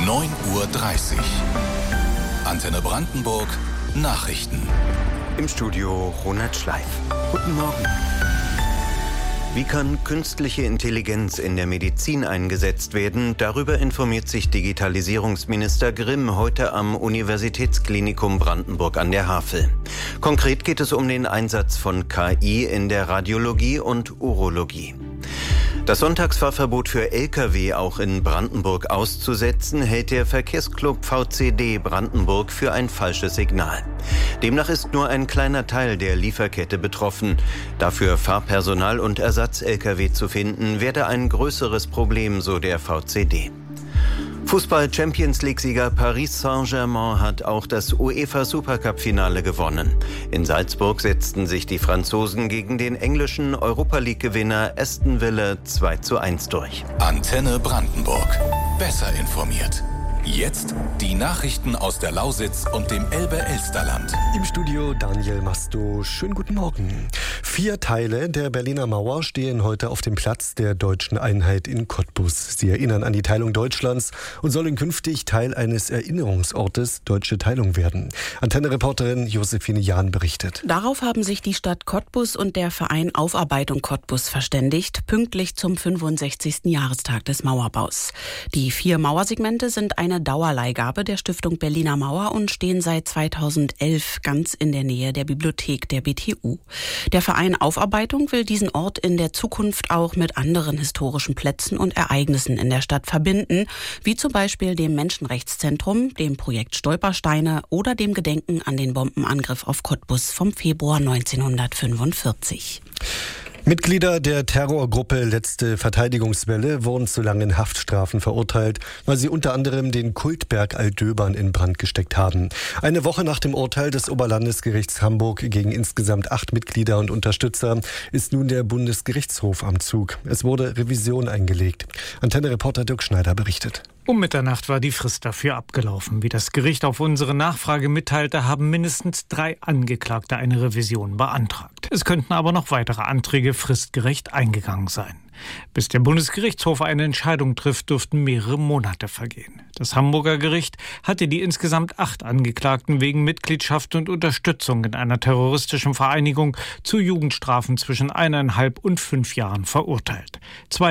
9:30 Uhr. Antenne Brandenburg Nachrichten. Im Studio Ronald Schleif. Guten Morgen. Wie kann künstliche Intelligenz in der Medizin eingesetzt werden? Darüber informiert sich Digitalisierungsminister Grimm heute am Universitätsklinikum Brandenburg an der Havel. Konkret geht es um den Einsatz von KI in der Radiologie und Urologie. Das Sonntagsfahrverbot für Lkw auch in Brandenburg auszusetzen, hält der Verkehrsclub VCD Brandenburg für ein falsches Signal. Demnach ist nur ein kleiner Teil der Lieferkette betroffen. Dafür Fahrpersonal und Ersatz-Lkw zu finden, werde ein größeres Problem, so der VCD. Fußball-Champions-League-Sieger Paris Saint-Germain hat auch das UEFA-Supercup-Finale gewonnen. In Salzburg setzten sich die Franzosen gegen den englischen Europa-League-Gewinner Aston Villa 2:1 durch. Antenne Brandenburg. Besser informiert. Jetzt die Nachrichten aus der Lausitz und dem Elbe-Elsterland. Im Studio Daniel Masto. Schönen guten Morgen. 4 Teile der Berliner Mauer stehen heute auf dem Platz der deutschen Einheit in Cottbus. Sie erinnern an die Teilung Deutschlands und sollen künftig Teil eines Erinnerungsortes Deutsche Teilung werden. Antenne-Reporterin Josephine Jahn berichtet. Darauf haben sich die Stadt Cottbus und der Verein Aufarbeitung Cottbus verständigt, pünktlich zum 65. Jahrestag des Mauerbaus. Die 4 Mauersegmente sind eine Dauerleihgabe der Stiftung Berliner Mauer und stehen seit 2011 ganz in der Nähe der Bibliothek der BTU. Der Verein Aufarbeitung will diesen Ort in der Zukunft auch mit anderen historischen Plätzen und Ereignissen in der Stadt verbinden, wie zum Beispiel dem Menschenrechtszentrum, dem Projekt Stolpersteine oder dem Gedenken an den Bombenangriff auf Cottbus vom Februar 1945. Mitglieder der Terrorgruppe Letzte Verteidigungswelle wurden zu langen Haftstrafen verurteilt, weil sie unter anderem den Kultberg Altdöbern in Brand gesteckt haben. Eine Woche nach dem Urteil des Oberlandesgerichts Hamburg gegen insgesamt 8 Mitglieder und Unterstützer ist nun der Bundesgerichtshof am Zug. Es wurde Revision eingelegt. Antenne-Reporter Dirk Schneider berichtet. Um Mitternacht war die Frist dafür abgelaufen. Wie das Gericht auf unsere Nachfrage mitteilte, haben mindestens 3 Angeklagte eine Revision beantragt. Es könnten aber noch weitere Anträge fristgerecht eingegangen sein. Bis der Bundesgerichtshof eine Entscheidung trifft, dürften mehrere Monate vergehen. Das Hamburger Gericht hatte die insgesamt 8 Angeklagten wegen Mitgliedschaft und Unterstützung in einer terroristischen Vereinigung zu Jugendstrafen zwischen 1,5 und 5 Jahren verurteilt. 2